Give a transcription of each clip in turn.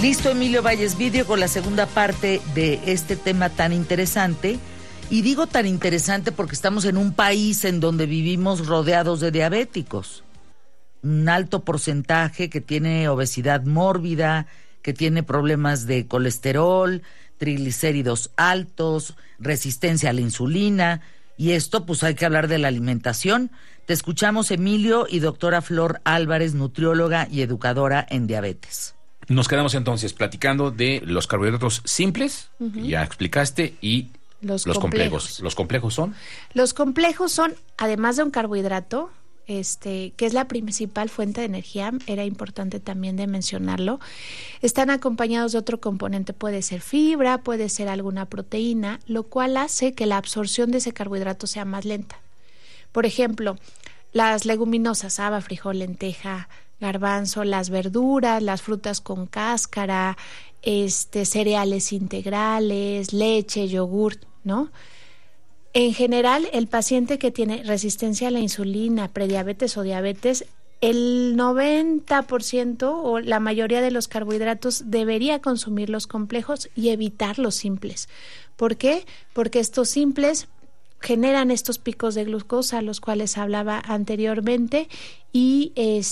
Listo, Emilio Valles Video, con la segunda parte de este tema tan interesante. Y digo tan interesante porque estamos en un país en donde vivimos rodeados de diabéticos. Un alto porcentaje que tiene obesidad mórbida, que tiene problemas de colesterol, triglicéridos altos, resistencia a la insulina. Y esto, pues hay que hablar de la alimentación. Te escuchamos, Emilio, y doctora Flor Álvarez, nutrióloga y educadora en diabetes. Nos quedamos entonces platicando de los carbohidratos simples, ya explicaste, y los complejos. ¿Los complejos son? Los complejos son, además de un carbohidrato, que es la principal fuente de energía, era importante también de mencionarlo, están acompañados de otro componente, puede ser fibra, puede ser alguna proteína, lo cual hace que la absorción de ese carbohidrato sea más lenta. Por ejemplo, las leguminosas, haba, frijol, lenteja, garbanzo, las verduras, las frutas con cáscara, cereales integrales, leche, yogurt, ¿no? En general, el paciente que tiene resistencia a la insulina, prediabetes o diabetes, el 90% o la mayoría de los carbohidratos debería consumir los complejos y evitar los simples. ¿Por qué? Porque estos simples generan estos picos de glucosa, los cuales hablaba anteriormente, y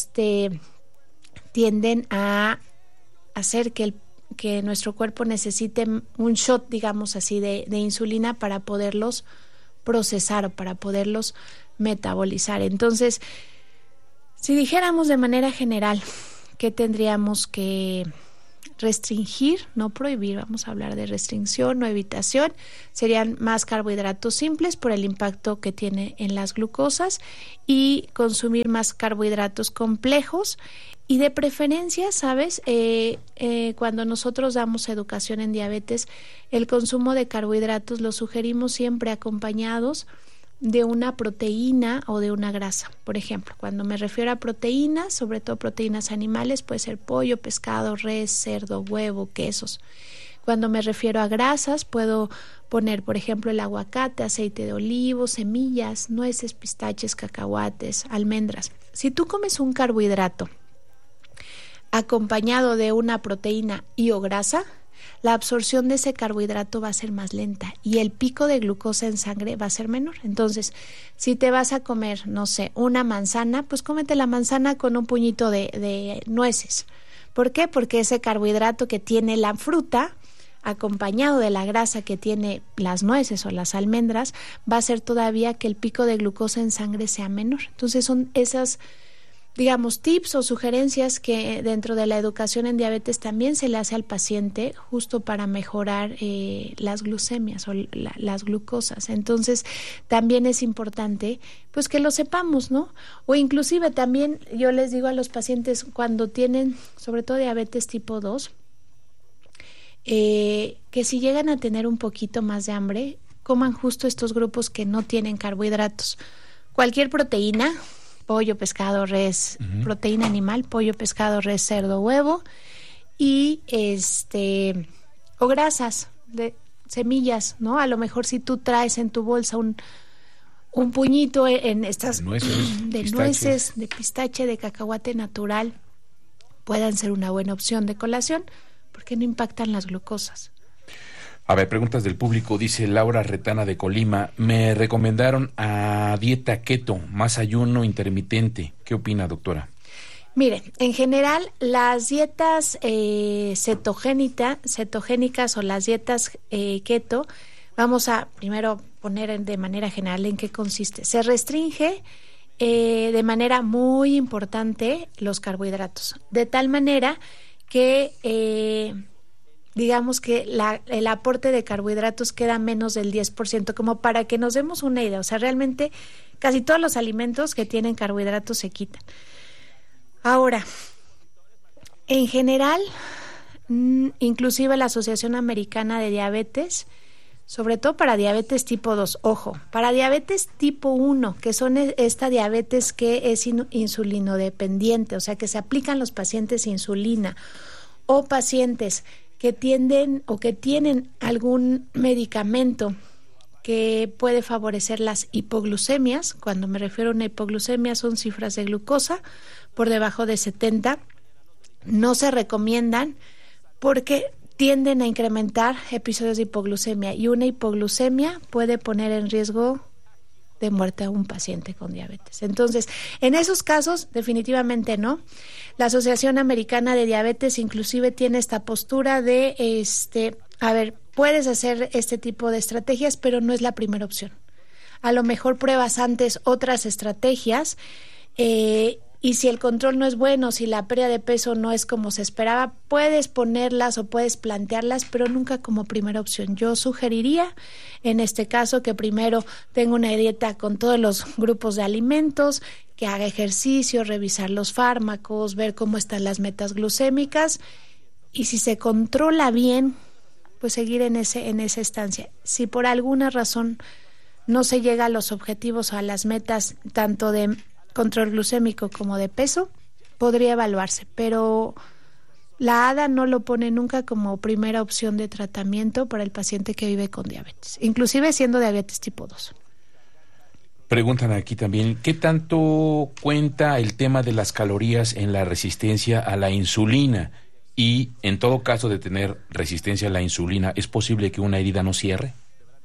tienden a hacer que nuestro cuerpo necesite un shot, digamos así, de insulina para poderlos procesar o para poderlos metabolizar. Entonces, si dijéramos de manera general que tendríamos que restringir, no prohibir, vamos a hablar de restricción o evitación, serían más carbohidratos simples por el impacto que tiene en las glucosas, y consumir más carbohidratos complejos. Y de preferencia, ¿sabes? Cuando nosotros damos educación en diabetes, el consumo de carbohidratos lo sugerimos siempre acompañados de una proteína o de una grasa. Por ejemplo, cuando me refiero a proteínas, sobre todo proteínas animales, puede ser pollo, pescado, res, cerdo, huevo, quesos. Cuando me refiero a grasas, puedo poner, por ejemplo, el aguacate, aceite de olivo, semillas, nueces, pistaches, cacahuates, almendras. Si tú comes un carbohidrato acompañado de una proteína y o grasa, la absorción de ese carbohidrato va a ser más lenta y el pico de glucosa en sangre va a ser menor. Entonces, si te vas a comer, no sé, una manzana, pues cómete la manzana con un puñito de nueces. ¿Por qué? Porque ese carbohidrato que tiene la fruta, acompañado de la grasa que tiene las nueces o las almendras, va a hacer todavía que el pico de glucosa en sangre sea menor. Entonces, son esas, digamos, tips o sugerencias que dentro de la educación en diabetes también se le hace al paciente, justo para mejorar las glucemias o las glucosas. Entonces, también es importante pues que lo sepamos, ¿no? O inclusive también yo les digo a los pacientes cuando tienen, sobre todo diabetes tipo 2, que si llegan a tener un poquito más de hambre, coman justo estos grupos que no tienen carbohidratos. Cualquier proteína, pollo, pescado, res, proteína animal, pollo, pescado, res, cerdo, huevo, y o grasas de semillas, ¿no? A lo mejor si tú traes en tu bolsa un puñito en estas nueces, de pistache, de cacahuate natural, puedan ser una buena opción de colación porque no impactan las glucosas. A ver, preguntas del público. Dice Laura Retana de Colima: me recomendaron a dieta keto, más ayuno intermitente. ¿Qué opina, doctora? Mire, en general las dietas cetogénicas o las dietas keto, vamos a primero poner de manera general en qué consiste. Se restringe de manera muy importante los carbohidratos, de tal manera que digamos que el aporte de carbohidratos queda menos del 10%, como para que nos demos una idea. O sea, realmente casi todos los alimentos que tienen carbohidratos se quitan. Ahora, en general, inclusive la Asociación Americana de Diabetes, sobre todo para diabetes tipo 2, ojo, para diabetes tipo 1, que son esta diabetes que es insulinodependiente, o sea, que se aplican los pacientes insulina, o pacientes que tienden o que tienen algún medicamento que puede favorecer las hipoglucemias. Cuando me refiero a una hipoglucemia son cifras de glucosa por debajo de 70. No se recomiendan porque tienden a incrementar episodios de hipoglucemia, y una hipoglucemia puede poner en riesgo de muerte a un paciente con diabetes. Entonces, en esos casos, definitivamente no. La Asociación Americana de Diabetes inclusive tiene esta postura de, puedes hacer este tipo de estrategias, pero no es la primera opción. A lo mejor pruebas antes otras estrategias, y si el control no es bueno, si la pérdida de peso no es como se esperaba, puedes ponerlas o puedes plantearlas, pero nunca como primera opción. Yo sugeriría en este caso que primero tenga una dieta con todos los grupos de alimentos, que haga ejercicio, revisar los fármacos, ver cómo están las metas glucémicas, y si se controla bien, pues seguir en esa estancia. Si por alguna razón no se llega a los objetivos o a las metas tanto de control glucémico como de peso, podría evaluarse, pero la ADA no lo pone nunca como primera opción de tratamiento para el paciente que vive con diabetes, inclusive siendo diabetes tipo 2. Preguntan aquí también, ¿qué tanto cuenta el tema de las calorías en la resistencia a la insulina? Y en todo caso de tener resistencia a la insulina, ¿es posible que una herida no cierre?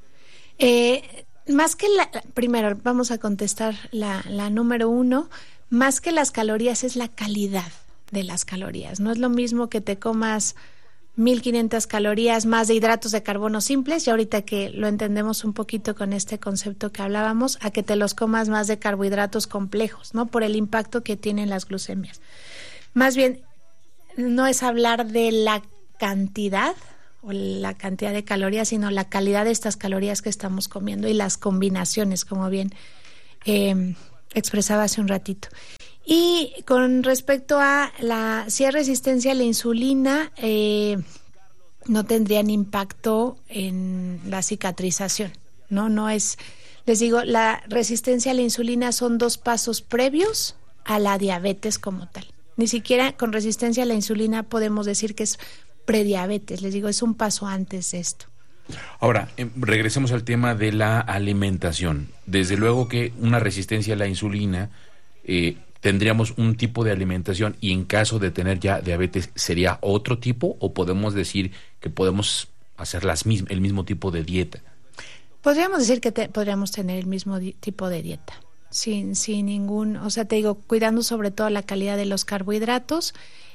Más que primero vamos a contestar la número 1, más que las calorías es la calidad de las calorías. No es lo mismo que te comas 1,500 calorías más de hidratos de carbono simples, y ahorita que lo entendemos un poquito con este concepto que hablábamos, a que te los comas más de carbohidratos complejos, ¿no? Por el impacto que tienen las glucemias. Más bien, no es hablar de la cantidad o la cantidad de calorías, sino la calidad de estas calorías que estamos comiendo y las combinaciones, como bien expresaba hace un ratito. Y con respecto a si hay resistencia a la insulina, no tendrían impacto en la cicatrización, no es, les digo, la resistencia a la insulina son 2 pasos previos a la diabetes como tal. Ni siquiera con resistencia a la insulina podemos decir que es prediabetes, les digo, es un paso antes de esto. Ahora, regresemos al tema de la alimentación. Desde luego que una resistencia a la insulina, tendríamos un tipo de alimentación, y en caso de tener ya diabetes, ¿sería otro tipo, o podemos decir que podemos hacer el mismo tipo de dieta? Podríamos decir que podríamos tener el mismo tipo de dieta, sin ningún, o sea, te digo, cuidando sobre todo la calidad de los carbohidratos,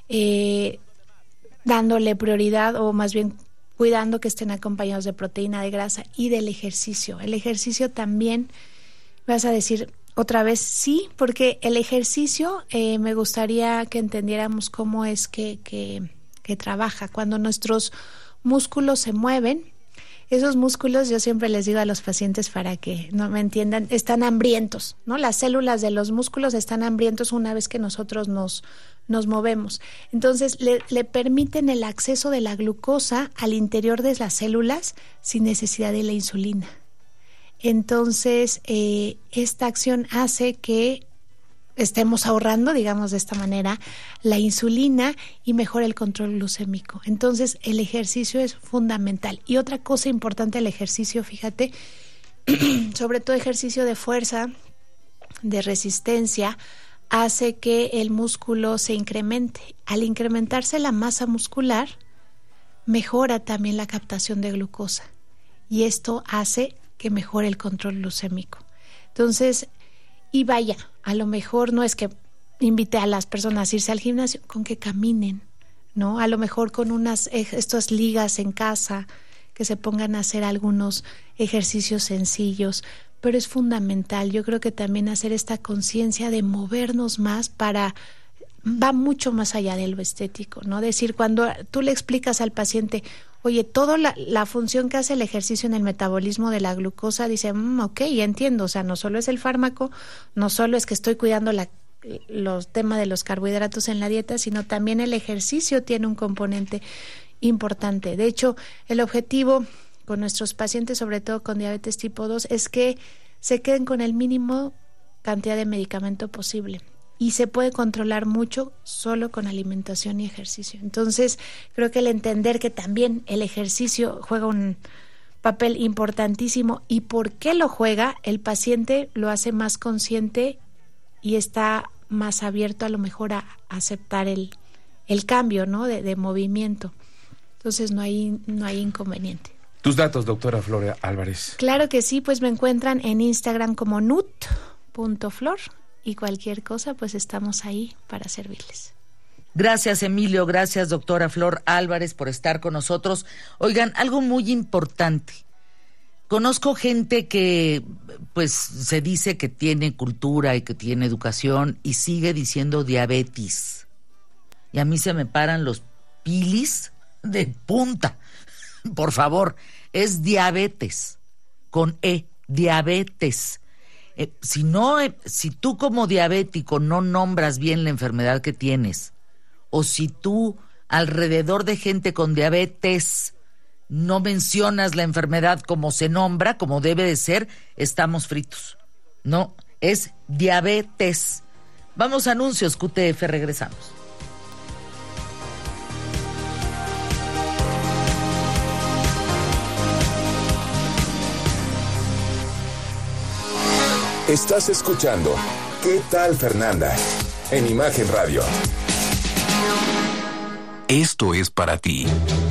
dándole prioridad, o más bien cuidando que estén acompañados de proteína, de grasa y del ejercicio. El ejercicio también, vas a decir otra vez, sí, porque el ejercicio me gustaría que entendiéramos cómo es que trabaja. Cuando nuestros músculos se mueven, esos músculos, yo siempre les digo a los pacientes para que no me entiendan, están hambrientos, ¿no? Las células de los músculos están hambrientos una vez que nosotros nos movemos. Entonces, le permiten el acceso de la glucosa al interior de las células sin necesidad de la insulina. Entonces, esta acción hace que estemos ahorrando, digamos de esta manera, la insulina y mejora el control glucémico. Entonces, el ejercicio es fundamental. Y otra cosa importante del ejercicio, fíjate, sobre todo ejercicio de fuerza, de resistencia, hace que el músculo se incremente. Al incrementarse la masa muscular, mejora también la captación de glucosa. Y esto hace que mejore el control glucémico. Entonces, y vaya, a lo mejor no es que invite a las personas a irse al gimnasio, con que caminen, ¿no? A lo mejor con estas ligas en casa, que se pongan a hacer algunos ejercicios sencillos, pero es fundamental, yo creo que también hacer esta conciencia de movernos más va mucho más allá de lo estético, ¿no? Decir, cuando tú le explicas al paciente, oye, toda la función que hace el ejercicio en el metabolismo de la glucosa, dice, ok, ya entiendo, o sea, no solo es el fármaco, no solo es que estoy cuidando los temas de los carbohidratos en la dieta, sino también el ejercicio tiene un componente importante. De hecho, el objetivo con nuestros pacientes, sobre todo con diabetes tipo 2, es que se queden con el mínimo cantidad de medicamento posible. Y se puede controlar mucho solo con alimentación y ejercicio. Entonces, creo que el entender que también el ejercicio juega un papel importantísimo, y por qué lo juega, el paciente lo hace más consciente y está más abierto a lo mejor a aceptar el cambio, ¿no? de movimiento. Entonces no hay inconveniente. Tus datos, doctora Flor Álvarez. Claro que sí, pues me encuentran en Instagram como nut.flor y cualquier cosa, pues estamos ahí para servirles. Gracias, Emilio. Gracias, doctora Flor Álvarez, por estar con nosotros. Oigan, algo muy importante. Conozco gente que, pues, se dice que tiene cultura y que tiene educación y sigue diciendo diabetes. Y a mí se me paran los pilis de punta. Por favor, es diabetes, con E, diabetes. Si tú como diabético no nombras bien la enfermedad que tienes, o si tú alrededor de gente con diabetes no mencionas la enfermedad como se nombra, como debe de ser, estamos fritos. No, es diabetes. Vamos a anuncios, QTF, regresamos. Estás escuchando ¿Qué tal, Fernanda? En Imagen Radio. Esto es para ti.